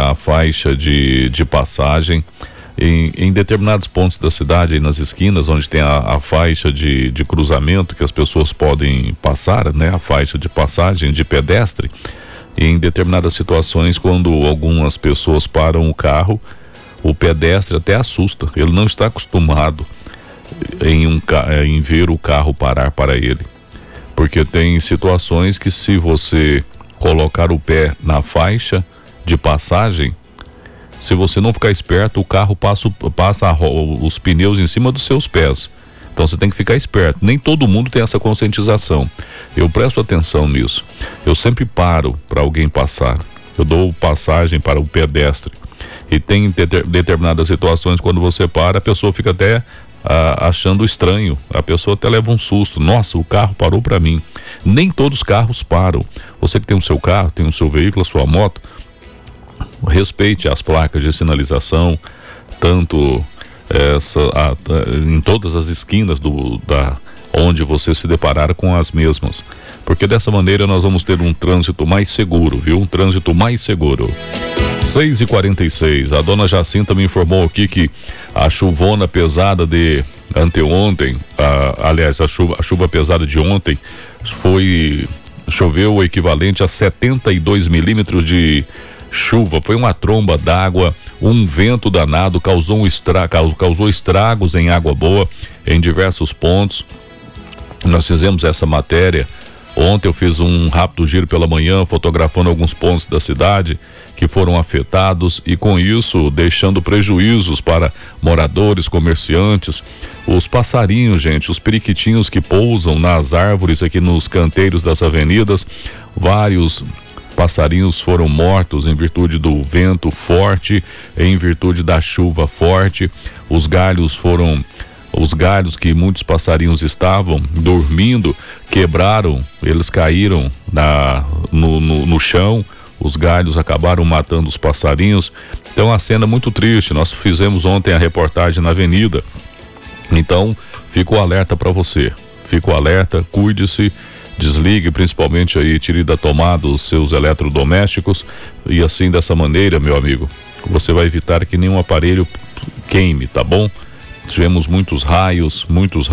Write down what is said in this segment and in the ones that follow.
a faixa de passagem em determinados pontos da cidade, aí nas esquinas, onde tem a faixa de cruzamento que as pessoas podem passar, né? A faixa de passagem de pedestre. E em determinadas situações, quando algumas pessoas param o carro, o pedestre até assusta. Ele não está acostumado em ver o carro parar para ele. Porque tem situações que, se você colocar o pé na faixa de passagem, se você não ficar esperto, o carro passa os pneus em cima dos seus pés. Então você tem que ficar esperto. Nem todo mundo tem essa conscientização. Eu presto atenção nisso. Eu sempre paro para alguém passar. Eu dou passagem para o pedestre. E tem determinadas situações, quando você para, a pessoa fica até achando estranho. A pessoa até leva um susto. Nossa, o carro parou para mim. Nem todos os carros param. Você que tem o seu carro, tem o seu veículo, a sua moto, respeite as placas de sinalização, tanto em todas as esquinas onde você se deparar com as mesmas, porque dessa maneira nós vamos ter um trânsito mais seguro, viu? Um trânsito mais seguro. 6h46, a dona Jacinta me informou aqui que a chuvona pesada de anteontem, aliás, a chuva pesada de ontem, choveu o equivalente a 72 milímetros de chuva. Foi uma tromba d'água, um vento danado, causou estragos em Água Boa, em diversos pontos. Nós fizemos essa matéria ontem. Eu fiz um rápido giro pela manhã, fotografando alguns pontos da cidade que foram afetados, e com isso deixando prejuízos para moradores, comerciantes. Os passarinhos, gente, os periquitinhos que pousam nas árvores aqui nos canteiros das avenidas, vários passarinhos foram mortos em virtude do vento forte, em virtude da chuva forte. Os galhos que muitos passarinhos estavam dormindo quebraram, eles caíram no chão. Os galhos acabaram matando os passarinhos. Então, a cena muito triste. Nós fizemos ontem a reportagem na avenida. Então, fico alerta para você. Fico alerta, cuide-se. Desligue, principalmente aí, tire da tomada os seus eletrodomésticos, e assim, dessa maneira, meu amigo, você vai evitar que nenhum aparelho queime, tá bom? Tivemos muitos raios.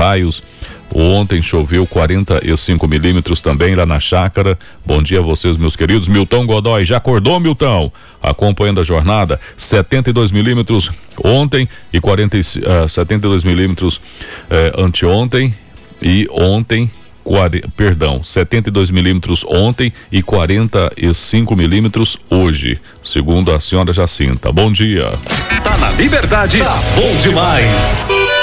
Ontem choveu 45 milímetros também lá na chácara. Bom dia a vocês, meus queridos. Milton Godoy, já acordou, Milton? Acompanhando a jornada. 72 milímetros ontem e 72 milímetros anteontem, e ontem 72 milímetros ontem e 45 milímetros hoje, segundo a senhora Jacinta. Bom dia. Tá na Liberdade, tá bom demais.